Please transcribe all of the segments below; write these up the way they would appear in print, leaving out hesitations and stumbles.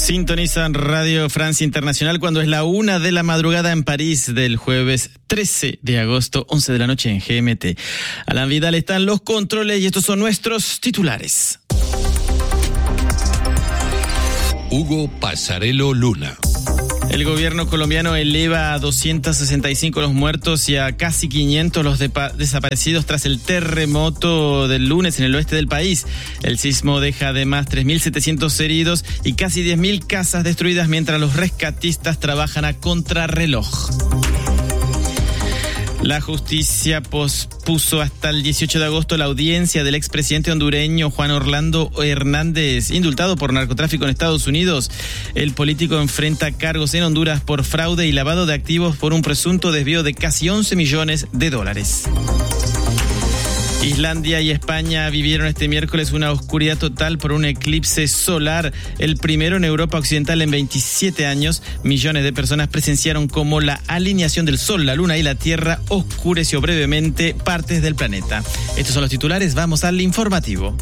Sintonizan Radio Francia Internacional cuando es la 1 de la madrugada en París del jueves 13 de agosto, 11 de la noche en GMT. Alan Vidal está en los controles y estos son nuestros titulares. Hugo Pasarello Luna. El gobierno colombiano eleva a 265 los muertos y a casi 500 los desaparecidos tras el terremoto del lunes en el oeste del país. El sismo deja además 3.700 heridos y casi 10.000 casas destruidas mientras los rescatistas trabajan a contrarreloj. La justicia pospuso hasta el 18 de agosto la audiencia del expresidente hondureño Juan Orlando Hernández, indultado por narcotráfico en Estados Unidos. El político enfrenta cargos en Honduras por fraude y lavado de activos por un presunto desvío de casi $11 millones. Islandia y España vivieron este miércoles una oscuridad total por un eclipse solar, el primero en Europa Occidental en 27 años. Millones de personas presenciaron cómo la alineación del Sol, la Luna y la Tierra oscureció brevemente partes del planeta. Estos son los titulares, vamos al informativo.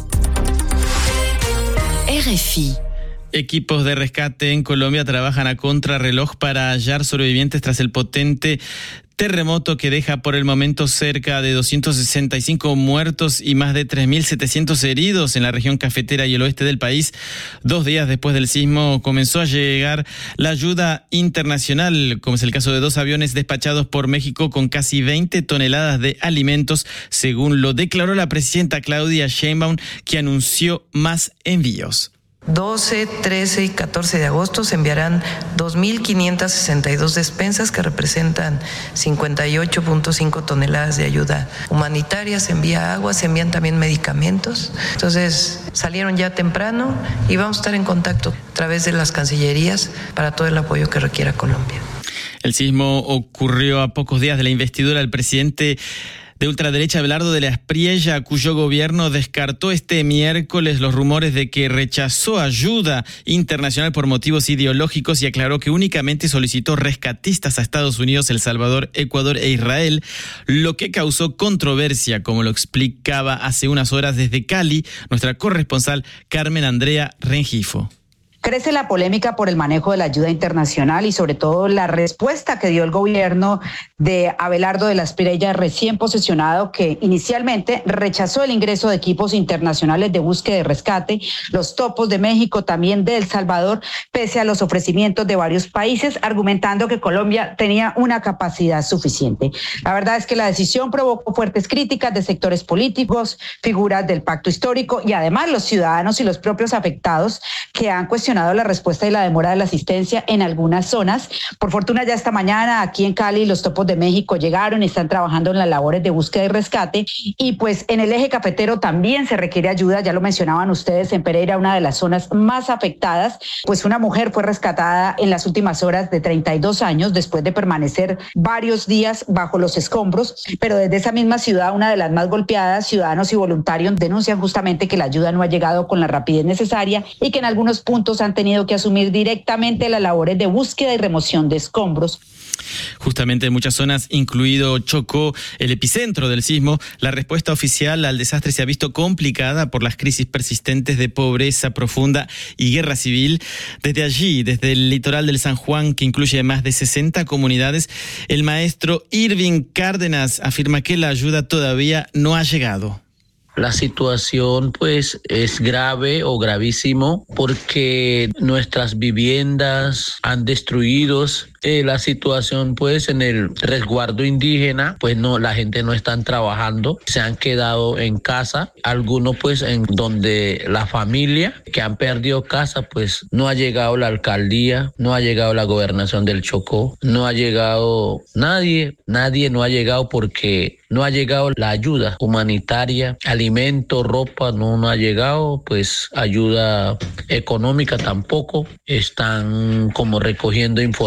RFI. Equipos de rescate en Colombia trabajan a contrarreloj para hallar sobrevivientes tras el potente terremoto que deja por el momento cerca de 265 muertos y más de 3.700 heridos en la región cafetera y el oeste del país. 2 días después del sismo comenzó a llegar la ayuda internacional, como es el caso de 2 aviones despachados por México con casi 20 toneladas de alimentos, según lo declaró la presidenta Claudia Sheinbaum, que anunció más envíos. 12, 13 y 14 de agosto se enviarán 2.562 despensas que representan 58.5 toneladas de ayuda humanitaria. Se envía agua, se envían también medicamentos. Entonces salieron ya temprano y vamos a estar en contacto a través de las cancillerías para todo el apoyo que requiera Colombia. El sismo ocurrió a pocos días de la investidura del presidente de ultraderecha Abelardo de la Espriella, cuyo gobierno descartó este miércoles los rumores de que rechazó ayuda internacional por motivos ideológicos y aclaró que únicamente solicitó rescatistas a Estados Unidos, El Salvador, Ecuador e Israel, lo que causó controversia, como lo explicaba hace unas horas desde Cali nuestra corresponsal Carmen Andrea Rengifo. Crece la polémica por el manejo de la ayuda internacional y sobre todo la respuesta que dio el gobierno de Abelardo de la Espriella, recién posesionado, que inicialmente rechazó el ingreso de equipos internacionales de búsqueda y rescate, los topos de México, también de El Salvador, pese a los ofrecimientos de varios países, argumentando que Colombia tenía una capacidad suficiente. La verdad es que la decisión provocó fuertes críticas de sectores políticos, figuras del pacto histórico y además los ciudadanos y los propios afectados que han cuestionado la respuesta y la demora de la asistencia en algunas zonas. Por fortuna ya esta mañana aquí en Cali los topos de México llegaron y están trabajando en las labores de búsqueda y rescate, y pues en el eje cafetero también se requiere ayuda. Ya lo mencionaban ustedes, en Pereira, una de las zonas más afectadas, pues una mujer fue rescatada en las últimas horas de 32 años después de permanecer varios días bajo los escombros, pero desde esa misma ciudad, una de las más golpeadas, ciudadanos y voluntarios denuncian justamente que la ayuda no ha llegado con la rapidez necesaria y que en algunos puntos han tenido que asumir directamente las labores de búsqueda y remoción de escombros. Justamente en muchas zonas, incluido Chocó, el epicentro del sismo, la respuesta oficial al desastre se ha visto complicada por las crisis persistentes de pobreza profunda y guerra civil. Desde allí, desde el litoral del San Juan, que incluye más de 60 comunidades, el maestro Irving Cárdenas afirma que la ayuda todavía no ha llegado. La situación pues es grave o gravísimo porque nuestras viviendas han destruido. La situación pues en el resguardo indígena, pues no, la gente no están trabajando, se han quedado en casa. Algunos pues en donde la familia que han perdido casa, pues no ha llegado la alcaldía, no ha llegado la gobernación del Chocó, no ha llegado nadie no ha llegado porque no ha llegado la ayuda humanitaria, alimento, ropa, no ha llegado, pues ayuda económica tampoco. Están como recogiendo información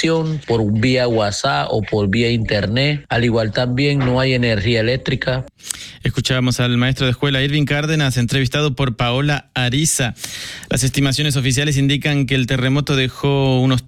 comunicación por vía WhatsApp o por vía internet. Al igual también no hay energía eléctrica. Escuchábamos al maestro de escuela Irving Cárdenas, entrevistado por Paola Ariza. Las estimaciones oficiales indican que el terremoto dejó unos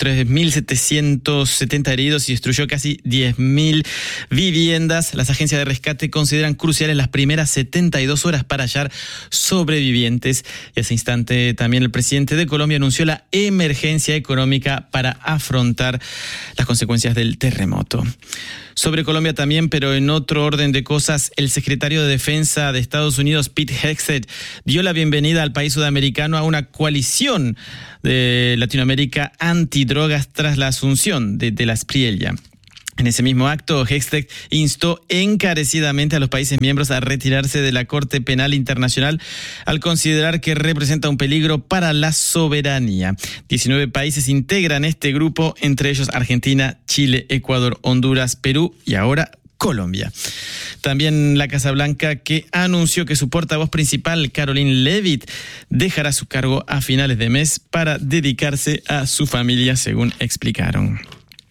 3.770 heridos y destruyó casi 10.000 viviendas. Las agencias de rescate consideran cruciales las primeras 72 horas para hallar sobrevivientes. Y hace instante también el presidente de Colombia anunció la emergencia económica para afrontar las consecuencias del terremoto. Sobre Colombia también, pero en otro orden de cosas, el secretario de Defensa de Estados Unidos, Pete Hegseth, dio la bienvenida al país sudamericano a una coalición de Latinoamérica antidrogas tras la asunción de la Espriella. En ese mismo acto, Hegseth instó encarecidamente a los países miembros a retirarse de la Corte Penal Internacional al considerar que representa un peligro para la soberanía. 19 países integran este grupo, entre ellos Argentina, Chile, Ecuador, Honduras, Perú y ahora Colombia. También la Casa Blanca, que anunció que su portavoz principal, Caroline Leavitt, dejará su cargo a finales de mes para dedicarse a su familia, según explicaron.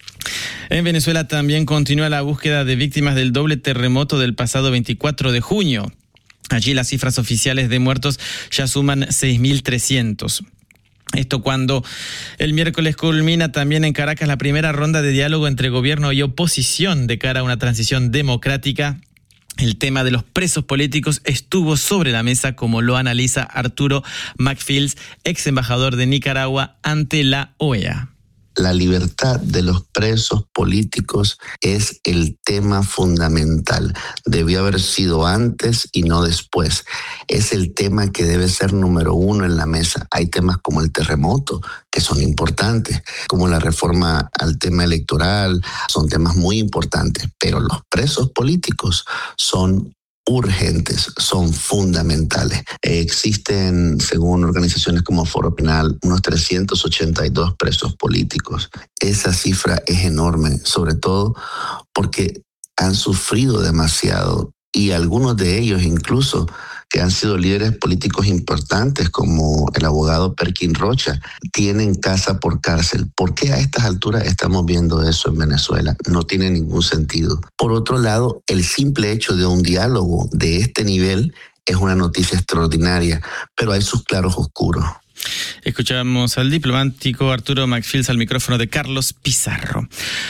En Venezuela también continúa la búsqueda de víctimas del doble terremoto del pasado 24 de junio. Allí las cifras oficiales de muertos ya suman 6.300. Esto cuando el miércoles culmina también en Caracas la primera ronda de diálogo entre gobierno y oposición de cara a una transición democrática. El tema de los presos políticos estuvo sobre la mesa, como lo analiza Arturo McFields, ex embajador de Nicaragua ante la OEA. La libertad de los presos políticos es el tema fundamental. Debió haber sido antes y no después. Es el tema que debe ser número uno en la mesa. Hay temas como el terremoto, que son importantes, como la reforma al tema electoral, son temas muy importantes, pero los presos políticos son urgentes, son fundamentales. Existen, según organizaciones como Foro Penal, unos 382 presos políticos. Esa cifra es enorme, sobre todo porque han sufrido demasiado y algunos de ellos incluso que han sido líderes políticos importantes como el abogado Perkin Rocha, tienen casa por cárcel. ¿Por qué a estas alturas estamos viendo eso en Venezuela? No tiene ningún sentido. Por otro lado, el simple hecho de un diálogo de este nivel es una noticia extraordinaria, pero hay sus claros oscuros. Escuchamos al diplomático Arturo McFields al micrófono de Carlos Pizarro.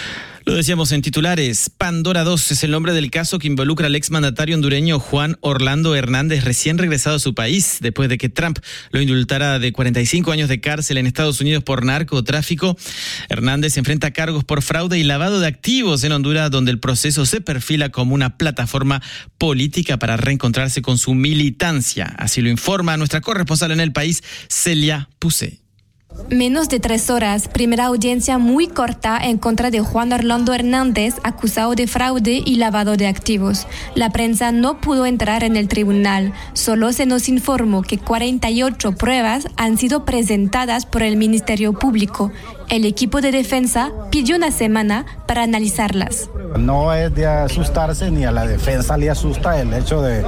Lo decíamos en titulares, Pandora 2 es el nombre del caso que involucra al exmandatario hondureño Juan Orlando Hernández, recién regresado a su país, después de que Trump lo indultara de 45 años de cárcel en Estados Unidos por narcotráfico. Hernández enfrenta cargos por fraude y lavado de activos en Honduras, donde el proceso se perfila como una plataforma política para reencontrarse con su militancia. Así lo informa nuestra corresponsal en el país, Celia Pusé. Menos de 3 horas, primera audiencia muy corta en contra de Juan Orlando Hernández, acusado de fraude y lavado de activos. La prensa no pudo entrar en el tribunal. Solo se nos informó que 48 pruebas han sido presentadas por el Ministerio Público. El equipo de defensa pidió una semana para analizarlas. No es de asustarse, ni a la defensa le asusta el hecho de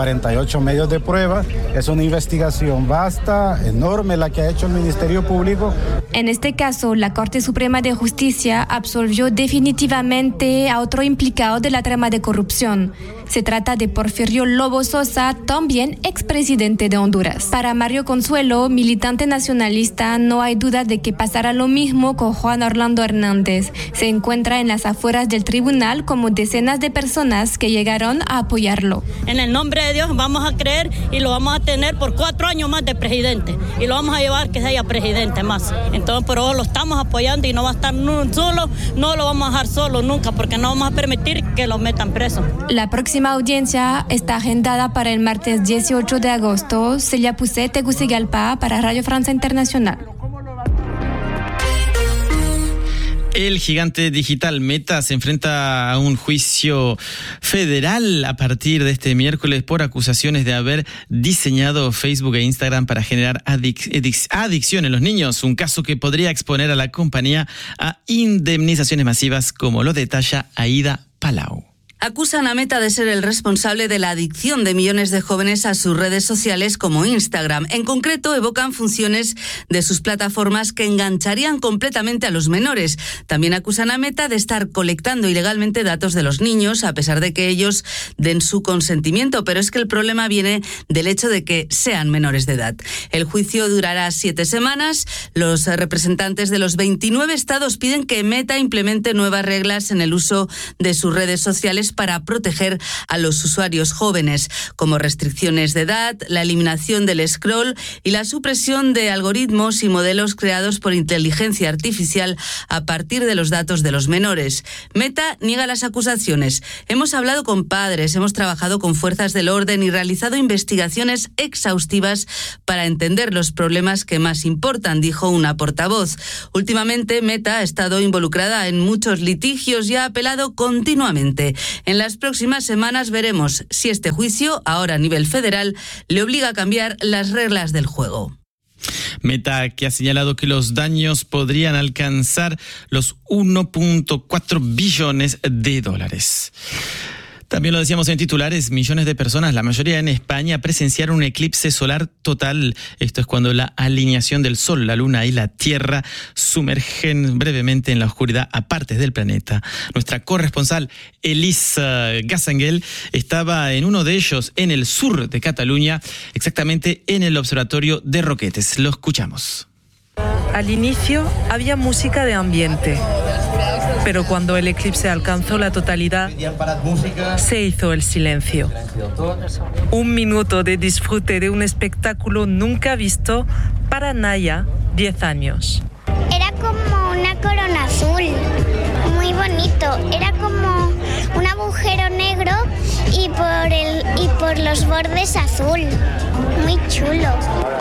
48 medios de prueba. Es una investigación vasta, enorme la que ha hecho el Ministerio Público. En este caso, la Corte Suprema de Justicia absolvió definitivamente a otro implicado de la trama de corrupción. Se trata de Porfirio Lobo Sosa, también expresidente de Honduras. Para Mario Consuelo, militante nacionalista, no hay duda de que pasará lo mismo con Juan Orlando Hernández. Se encuentra en las afueras del tribunal como decenas de personas que llegaron a apoyarlo. En el nombre de Dios vamos a creer y lo vamos a tener por 4 años más de presidente. Y lo vamos a llevar que sea presidente más. Entonces, pero lo estamos apoyando y no va a estar solo, no lo vamos a dejar solo nunca, porque no vamos a permitir que lo metan preso. La próxima audiencia está agendada para el martes 18 de agosto. Celia Pusé, Tegucigalpa, para Radio Francia Internacional. El gigante digital Meta se enfrenta a un juicio federal a partir de este miércoles por acusaciones de haber diseñado Facebook e Instagram para generar adicción en los niños, un caso que podría exponer a la compañía a indemnizaciones masivas, como lo detalla Aida Palau. acusan a Meta de ser el responsable de la adicción de millones de jóvenes a sus redes sociales como Instagram. En concreto, evocan funciones de sus plataformas que engancharían completamente a los menores. También acusan a Meta de estar colectando ilegalmente datos de los niños, a pesar de que ellos den su consentimiento. Pero es que el problema viene del hecho de que sean menores de edad. El juicio durará 7 semanas. Los representantes de los 29 estados piden que Meta implemente nuevas reglas en el uso de sus redes sociales para proteger a los usuarios jóvenes, como restricciones de edad, la eliminación del scroll y la supresión de algoritmos y modelos creados por inteligencia artificial a partir de los datos de los menores. Meta niega las acusaciones. Hemos hablado con padres, hemos trabajado con fuerzas del orden y realizado investigaciones exhaustivas para entender los problemas que más importan, dijo una portavoz. Últimamente, Meta ha estado involucrada en muchos litigios y ha apelado continuamente. En las próximas semanas veremos si este juicio, ahora a nivel federal, le obliga a cambiar las reglas del juego. Meta, que ha señalado que los daños podrían alcanzar los 1.4 billones de dólares. También lo decíamos en titulares, millones de personas, la mayoría en España, presenciaron un eclipse solar total. Esto es cuando la alineación del Sol, la Luna y la Tierra sumergen brevemente en la oscuridad a partes del planeta. Nuestra corresponsal Elisa Gassangel estaba en uno de ellos, en el sur de Cataluña, exactamente en el observatorio de Roquetes. Lo escuchamos. Al inicio había música de ambiente, pero cuando el eclipse alcanzó la totalidad, se hizo el silencio. 1 minuto de disfrute de un espectáculo nunca visto para Naya, 10 años. Era como una corona azul, muy bonito. Era como un agujero negro y por los bordes azul, muy chulo.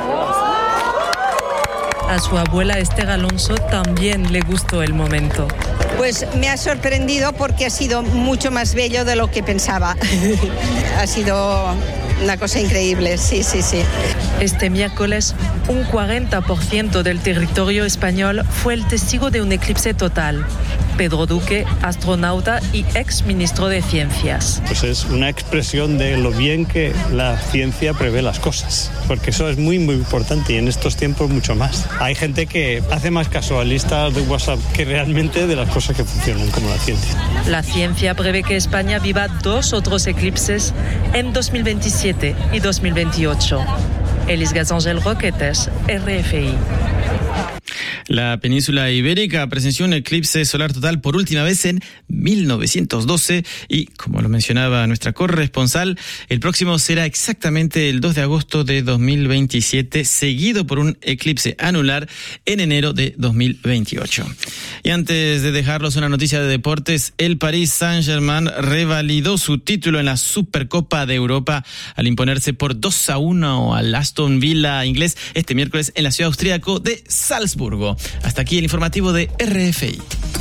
A su abuela Esther Alonso también le gustó el momento. Pues me ha sorprendido porque ha sido mucho más bello de lo que pensaba. Ha sido una cosa increíble, sí. Este miércoles, un 40% del territorio español fue el testigo de un eclipse total. Pedro Duque, astronauta y ex ministro de Ciencias. Pues es una expresión de lo bien que la ciencia prevé las cosas, porque eso es muy, muy importante y en estos tiempos mucho más. Hay gente que hace más caso a listas de WhatsApp que realmente de las cosas que funcionan como la ciencia. La ciencia prevé que España viva 2 otros eclipses en 2027 y 2028. Elis Gassangel, Roquetes, RFI. La península ibérica presenció un eclipse solar total por última vez en 1912 y, como lo mencionaba nuestra corresponsal, el próximo será exactamente el 2 de agosto de 2027, seguido por un eclipse anular en enero de 2028. Y antes de dejarlos una noticia de deportes, el Paris Saint-Germain revalidó su título en la Supercopa de Europa al imponerse por 2-1 al Aston Villa inglés este miércoles en la ciudad austríaca de Salzburgo. Hasta aquí el informativo de RFI.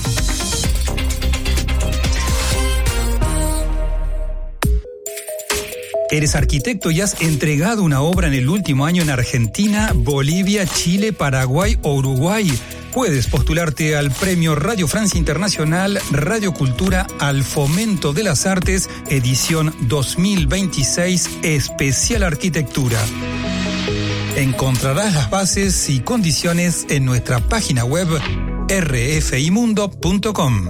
Eres arquitecto y has entregado una obra en el último año en Argentina, Bolivia, Chile, Paraguay o Uruguay. Puedes postularte al Premio Radio Francia Internacional Radio Cultura al Fomento de las Artes, edición 2026, especial arquitectura. Encontrarás las bases y condiciones en nuestra página web rfimundo.com.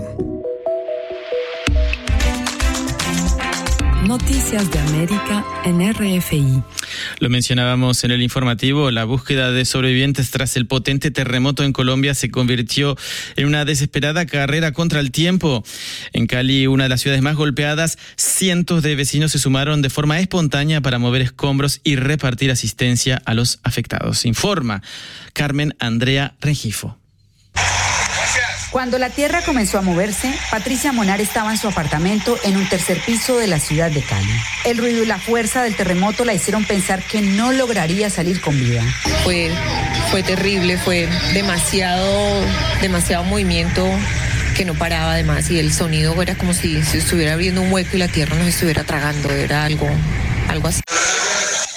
Noticias de América en RFI. Lo mencionábamos en el informativo, la búsqueda de sobrevivientes tras el potente terremoto en Colombia se convirtió en una desesperada carrera contra el tiempo. En Cali, una de las ciudades más golpeadas, cientos de vecinos se sumaron de forma espontánea para mover escombros y repartir asistencia a los afectados. Informa Carmen Andrea Rengifo. Cuando la tierra comenzó a moverse, Patricia Monar estaba en su apartamento en un tercer piso de la ciudad de Cali. El ruido y la fuerza del terremoto la hicieron pensar que no lograría salir con vida. Fue terrible, fue demasiado movimiento que no paraba además y el sonido era como si se estuviera abriendo un hueco y la tierra nos estuviera tragando, era algo así.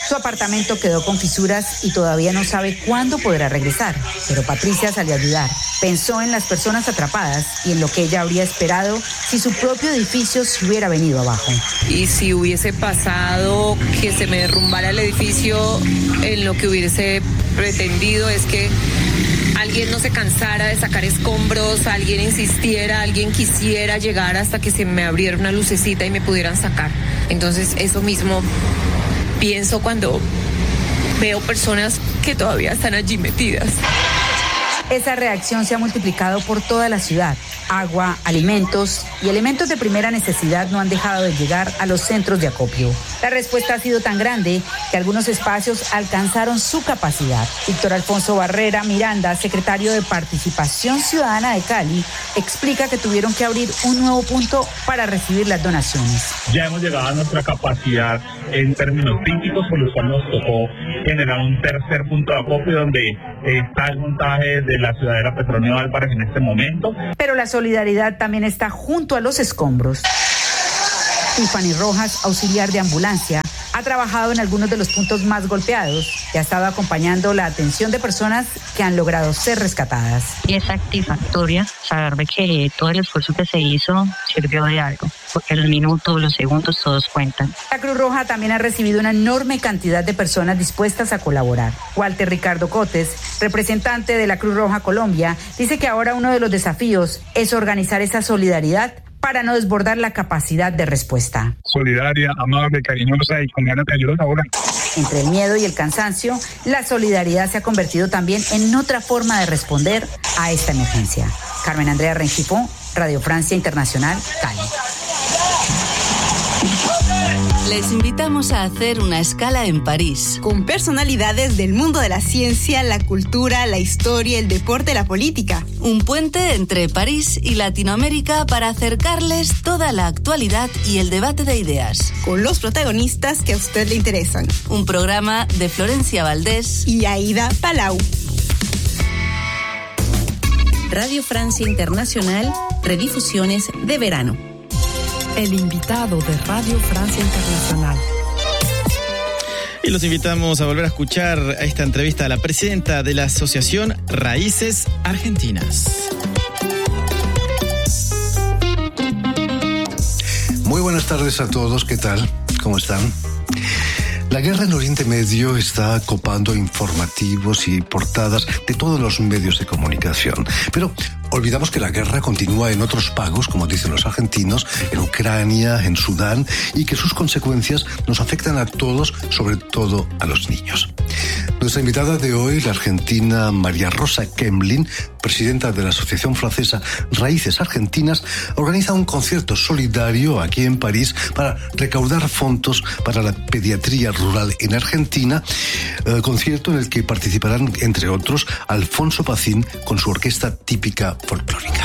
Su apartamento quedó con fisuras y todavía no sabe cuándo podrá regresar. Pero Patricia salió a ayudar. Pensó en las personas atrapadas y en lo que ella habría esperado si su propio edificio se hubiera venido abajo. Y si hubiese pasado que se me derrumbara el edificio, en lo que hubiese pretendido es que alguien no se cansara de sacar escombros, alguien insistiera, alguien quisiera llegar hasta que se me abriera una lucecita y me pudieran sacar. Entonces eso mismo pienso cuando veo personas que todavía están allí metidas. Esa reacción se ha multiplicado por toda la ciudad. Agua, alimentos y elementos de primera necesidad no han dejado de llegar a los centros de acopio. La respuesta ha sido tan grande que algunos espacios alcanzaron su capacidad. Víctor Alfonso Barrera Miranda, secretario de Participación Ciudadana de Cali, explica que tuvieron que abrir un nuevo punto para recibir las donaciones. Ya hemos llegado a nuestra capacidad en términos físicos, por lo cual nos tocó generar un tercer punto de acopio donde está el montaje de la ciudadela Petronio Álvarez en este momento. Pero la solidaridad también está junto a los escombros. Tiffany Rojas, auxiliar de ambulancia, ha trabajado en algunos de los puntos más golpeados y ha estado acompañando la atención de personas que han logrado ser rescatadas. Y es satisfactoria saber de que todo el esfuerzo que se hizo sirvió de algo, porque los minutos, los segundos, todos cuentan. La Cruz Roja también ha recibido una enorme cantidad de personas dispuestas a colaborar. Walter Ricardo Cotes, representante de la Cruz Roja Colombia, dice que ahora uno de los desafíos es organizar esa solidaridad para no desbordar la capacidad de respuesta. Solidaria, amable, cariñosa y con ganas de ayudar ahora. Entre el miedo y el cansancio, la solidaridad se ha convertido también en otra forma de responder a esta emergencia. Carmen Andrea Rengifo, Radio Francia Internacional, Cali. Les invitamos a hacer una escala en París. Con personalidades del mundo de la ciencia, la cultura, la historia, el deporte, la política. Un puente entre París y Latinoamérica para acercarles toda la actualidad y el debate de ideas. Con los protagonistas que a usted le interesan. Un programa de Florencia Valdés y Aida Palau. Radio Francia Internacional, redifusiones de verano. El invitado de Radio Francia Internacional. Y los invitamos a volver a escuchar a esta entrevista a la presidenta de la Asociación Raíces Argentinas. Muy buenas tardes a todos, ¿qué tal? ¿Cómo están? La guerra en Oriente Medio está copando informativos y portadas de todos los medios de comunicación. Pero olvidamos que la guerra continúa en otros pagos, como dicen los argentinos, en Ucrania, en Sudán, y que sus consecuencias nos afectan a todos, sobre todo a los niños. Nuestra invitada de hoy, la argentina María Rosa Kemlin, presidenta de la Asociación Francesa Raíces Argentinas, organiza un concierto solidario aquí en París para recaudar fondos para la pediatría rural en Argentina, concierto en el que participarán, entre otros, Alfonso Pacín con su orquesta típica folclórica.